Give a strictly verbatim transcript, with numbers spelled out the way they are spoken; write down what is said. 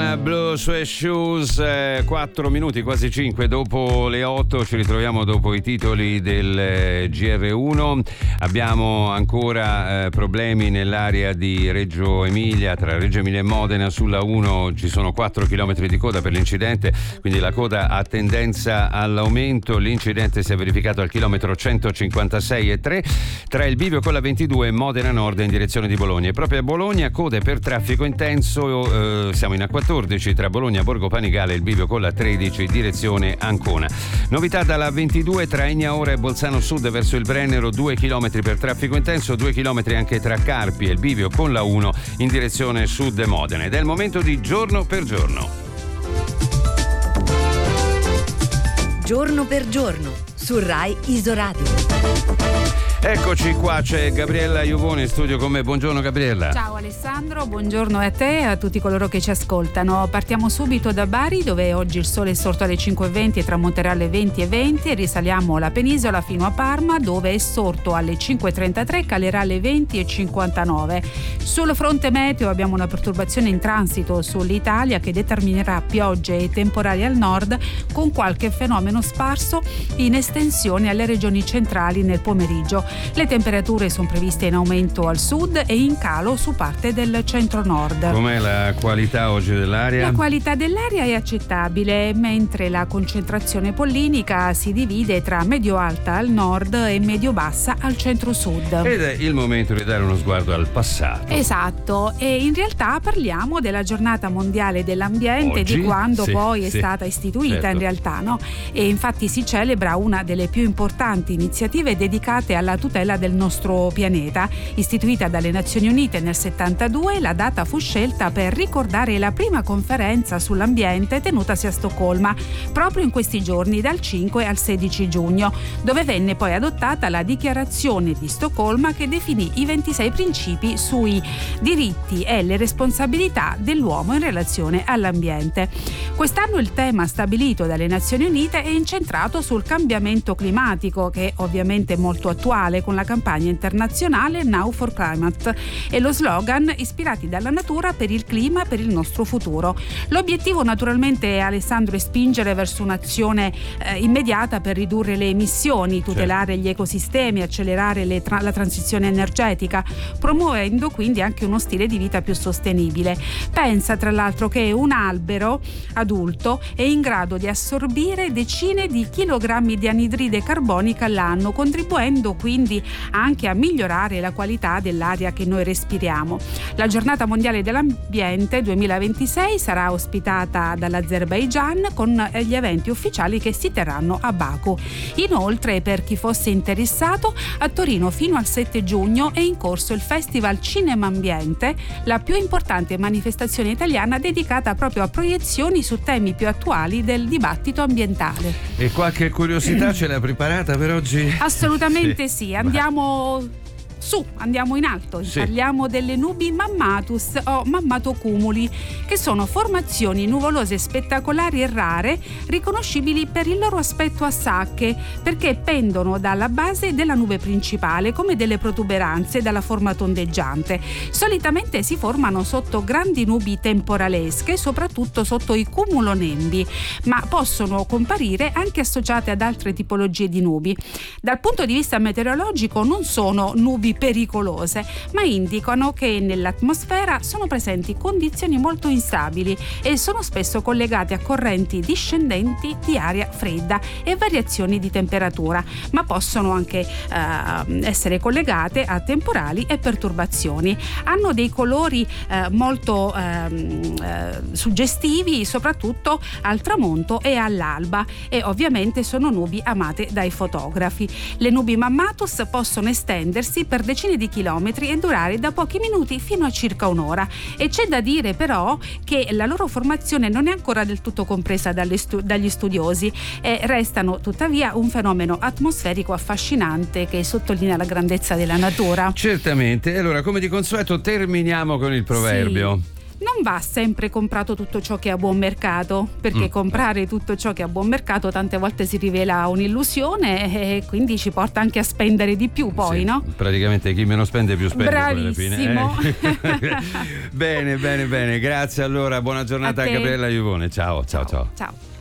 con Blue Suede Shoes, eh, quattro minuti, quasi cinque dopo le otto, ci ritroviamo dopo i titoli del eh, G R uno. Abbiamo ancora eh, problemi nell'area di Reggio Emilia, tra Reggio Emilia e Modena. Sulla uno ci sono quattro chilometri di coda per l'incidente, quindi la coda ha tendenza all'aumento. L'incidente si è verificato al chilometro centocinquantasei e tre tra il bivio con la ventidue e Modena Nord in direzione di Bologna. E proprio a Bologna code per traffico intenso, eh, siamo in A quattordici tra Bologna e Borgo Panigale, il bivio con la tredici direzione Ancona. Novità dalla ventidue tra Egnaora e Bolzano Sud verso il Brennero, due chilometri per traffico intenso, due chilometri anche tra Carpi e il bivio con la uno in direzione sud Modena. Ed è il momento di Giorno per Giorno. Giorno per Giorno su Rai Isoradio. Eccoci qua, c'è Gabriella Iovone in studio con me. Buongiorno Gabriella. Ciao Alessandro, buongiorno a te e a tutti coloro che ci ascoltano. Partiamo subito da Bari, dove oggi il sole è sorto alle cinque e venti e tramonterà alle venti e venti, e risaliamo la penisola fino a Parma, dove è sorto alle cinque e trentatré e calerà alle venti e cinquantanove. Sul fronte meteo abbiamo una perturbazione in transito sull'Italia che determinerà piogge e temporali al nord, con qualche fenomeno sparso in estensione alle regioni centrali nel pomeriggio. Le temperature sono previste in aumento al sud e in calo su parte del centro-nord. Com'è la qualità oggi dell'aria? La qualità dell'aria è accettabile, mentre la concentrazione pollinica si divide tra medio-alta al nord e medio-bassa al centro-sud. Ed è il momento di dare uno sguardo al passato. Esatto, e in realtà parliamo della giornata mondiale dell'ambiente, oggi? Di quando Sì, poi è sì, stata istituita, certo. In realtà, no? E infatti si celebra una delle più importanti iniziative dedicate alla tutela del nostro pianeta. Istituita dalle Nazioni Unite nel settantadue, la data fu scelta per ricordare la prima conferenza sull'ambiente tenutasi a Stoccolma proprio in questi giorni, dal cinque al sedici giugno, dove venne poi adottata la dichiarazione di Stoccolma che definì i ventisei principi sui diritti e le responsabilità dell'uomo in relazione all'ambiente. Quest'anno il tema stabilito dalle Nazioni Unite è incentrato sul cambiamento climatico, che è ovviamente molto attuale, con la campagna internazionale Now for Climate e lo slogan ispirati dalla natura per il clima, per il nostro futuro. L'obiettivo naturalmente, Alessandro, è spingere verso un'azione eh, immediata per ridurre le emissioni, tutelare certo. gli ecosistemi, accelerare le tra- la transizione energetica, promuovendo quindi anche uno stile di vita più sostenibile. Pensa tra l'altro che un albero adulto è in grado di assorbire decine di chilogrammi di anidride carbonica all'anno, contribuendo quindi anche a migliorare la qualità dell'aria che noi respiriamo. La giornata mondiale dell'ambiente duemilaventisei sarà ospitata dall'Azerbaigian con gli eventi ufficiali che si terranno a Baku. Inoltre, per chi fosse interessato, a Torino fino al sette giugno è in corso il Festival Cinema Ambiente, la più importante manifestazione italiana dedicata proprio a proiezioni su temi più attuali del dibattito ambientale. E qualche curiosità ce l'ha preparata per oggi? Assolutamente sì. Sì, andiamo su, andiamo in alto, sì. Parliamo delle nubi mammatus o mammatocumuli, che sono formazioni nuvolose spettacolari e rare, riconoscibili per il loro aspetto a sacche, perché pendono dalla base della nube principale come delle protuberanze dalla forma tondeggiante. Solitamente si formano sotto grandi nubi temporalesche, soprattutto sotto i cumulonembi, ma possono comparire anche associate ad altre tipologie di nubi. Dal punto di vista meteorologico non sono nubi pericolose, ma indicano che nell'atmosfera sono presenti condizioni molto instabili e sono spesso collegate a correnti discendenti di aria fredda e variazioni di temperatura, ma possono anche eh, essere collegate a temporali e perturbazioni. Hanno dei colori eh, molto eh, eh, suggestivi, soprattutto al tramonto e all'alba, e ovviamente sono nubi amate dai fotografi. Le nubi mammatus possono estendersi per decine di chilometri e durare da pochi minuti fino a circa un'ora, e c'è da dire però che la loro formazione non è ancora del tutto compresa dalle stu- dagli studiosi e restano tuttavia un fenomeno atmosferico affascinante che sottolinea la grandezza della natura. Certamente. Allora, come di consueto, terminiamo con il proverbio. Sì. Non va sempre comprato tutto ciò che è a buon mercato, perché mm. comprare tutto ciò che è a buon mercato tante volte si rivela un'illusione e quindi ci porta anche a spendere di più poi, sì, no? Praticamente chi meno spende più spende. Bravissimo. Eh. Bene, bene, bene. Grazie allora, buona giornata a, a Gabriella Iovone. Ciao, ciao, ciao. Ciao.